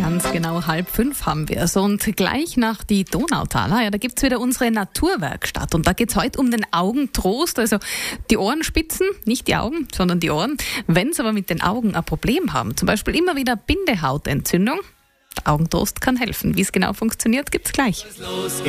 Ganz genau 4:30 haben wir es. Und gleich nach die Donautaler, da gibt es wieder unsere Naturwerkstatt. Und da geht es heute um den Augentrost. Also die Ohrenspitzen, nicht die Augen, sondern die Ohren. Wenn Sie aber mit den Augen ein Problem haben, zum Beispiel immer wieder Bindehautentzündung, der Augentrost kann helfen. Wie es genau funktioniert, gibt es gleich.